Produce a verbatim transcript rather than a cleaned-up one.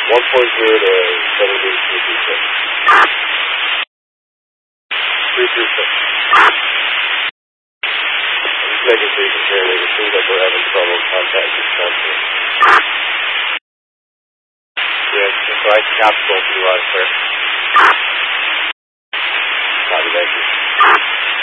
one four zero to seven eight three three six. three three six. I'm just making sure you can hear me. It seems like we're having trouble contacting the sensor. Yeah, so I can capsule if you want, sir.